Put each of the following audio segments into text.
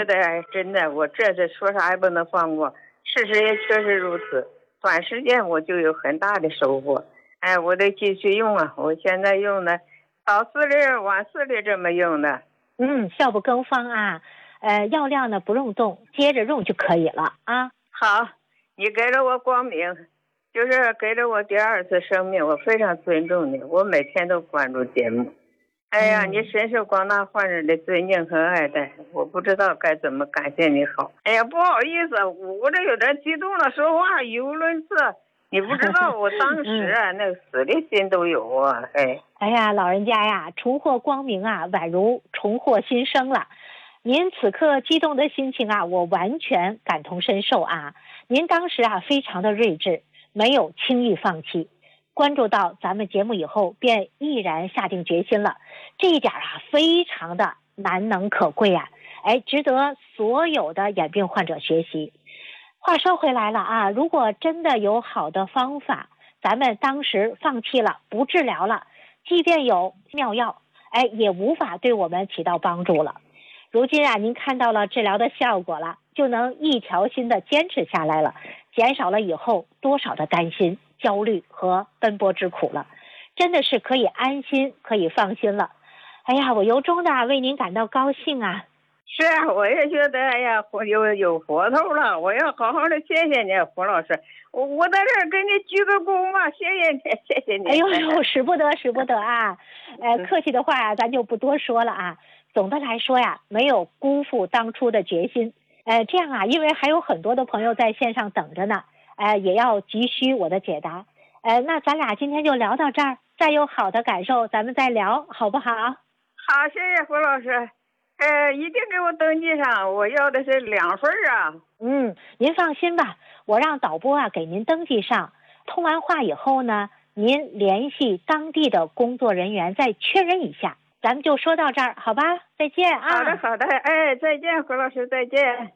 觉得真的，我这是说啥也不能放过，事实也确实如此。短时间我就有很大的收获，我得继续用啊！我现在用的早4粒晚4粒这么用的。 效不更方啊。药量呢不用动，接着用就可以了啊。 好，你给了我光明，就是给了我第2次生命，我非常尊重你，我每天都关注节目。你深受广大患者的尊敬和爱戴，我不知道该怎么感谢你好。不好意思，我这有点激动了，说话语无伦次。你不知道我当时那个死的心都有啊。 老人家呀，重获光明啊，宛如重获新生了。您此刻激动的心情啊，我完全感同身受啊。您当时啊非常的睿智，没有轻易放弃，关注到咱们节目以后便毅然下定决心了，这一点啊非常的难能可贵啊，值得所有的眼病患者学习。话说回来了啊，如果真的有好的方法，咱们当时放弃了不治疗了，即便有妙药也无法对我们起到帮助了。如今啊，您看到了治疗的效果了，就能一条心的坚持下来了，减少了以后多少的担心、焦虑和奔波之苦了，真的是可以安心、可以放心了。我由衷的为您感到高兴啊！ 是啊，我也觉得有活头了，我要好好的谢谢你，胡老师，我在这儿给你鞠个躬吧，谢谢你，谢谢你。 使不得啊！客气的话呀，咱就不多说了啊。总的来说呀，没有辜负当初的决心。这样啊，因为还有很多的朋友在线上等着呢，也要急需我的解答。那咱俩今天就聊到这儿，再有好的感受咱们再聊，好不好？ 好，谢谢胡老师。一定给我登记上，我要的是2份啊。 您放心吧，我让导播啊给您登记上。通完话以后呢，您联系当地的工作人员再确认一下。咱们就说到这儿，好吧？再见啊！ 好的，再见，胡老师，再见。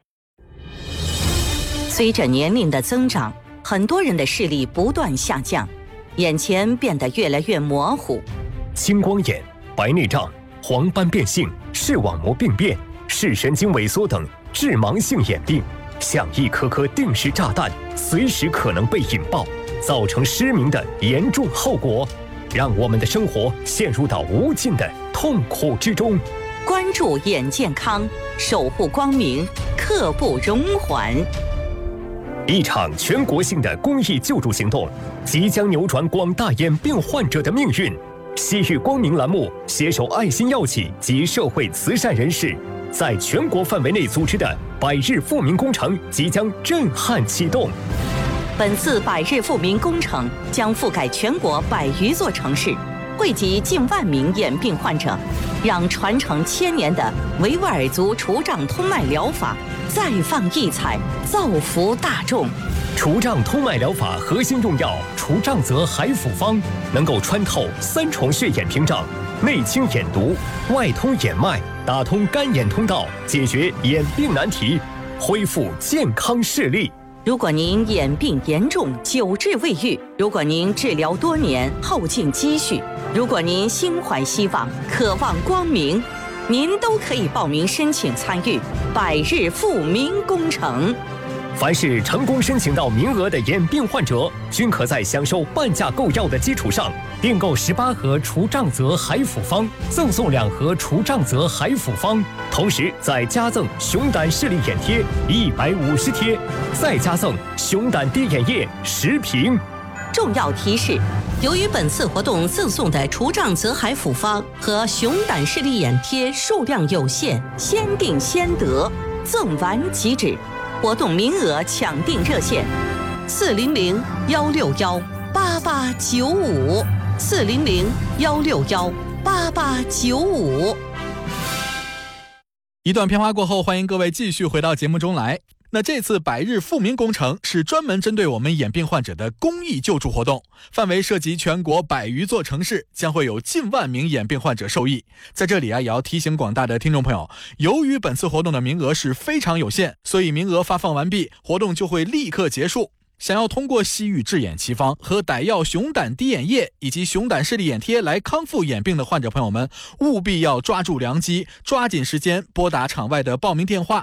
随着年龄的增长，很多人的视力不断下降，眼前变得越来越模糊。 青光眼、白内障、黄斑变性、视网膜病变、视神经萎缩等致盲性眼病，像一颗颗定时炸弹，随时可能被引爆，造成失明的严重后果，让我们的生活陷入到无尽的痛苦之中。 关注眼健康，守护光明，刻不容缓。 一场全国性的公益救助行动即将扭转广大眼病患者的命运。西域光明栏目携手爱心药企及社会慈善人士，在全国范围内组织的100日富民工程即将震撼启动。 本次100日富民工程将覆盖全国100余座城市，惠及近万名眼病患者，让传承1000年的维吾尔族除障通脉疗法再放异彩，造福大众。 除障通脉疗法核心用药除障泽海辅方能够穿透3重血眼屏障，内清眼毒，外通眼脉，打通干眼通道，解决眼病难题，恢复健康视力。 如果您眼病严重，久治未愈；如果您治疗多年，耗尽积蓄；如果您心怀希望，渴望光明，您都可以报名申请参与100日富民工程。 凡是成功申请到名额的眼病患者，均可在享受半价购药的基础上，订购18盒除障泽海辅方，赠送2盒除障泽海辅方，同时再加赠熊胆视力眼贴150贴，再加赠熊胆滴眼液10瓶。 重要提示：由于本次活动赠送的除障泽海辅方和熊胆视力眼贴数量有限，先订先得，赠完即止。活动名额抢订热线：400-161-8895，400-161-8895。 一段片花过后，欢迎各位继续回到节目中来。那这次100日富民工程是专门针对我们眼病患者的公益救助活动，范围涉及全国100余座城市，将会有近万名眼病患者受益。在这里也要提醒广大的听众朋友，由于本次活动的名额是非常有限，所以名额发放完毕，活动就会立刻结束。想要通过西域治眼奇方和歹药熊胆滴眼液以及熊胆视力眼贴来康复眼病的患者朋友们，务必要抓住良机，抓紧时间拨打场外的报名电话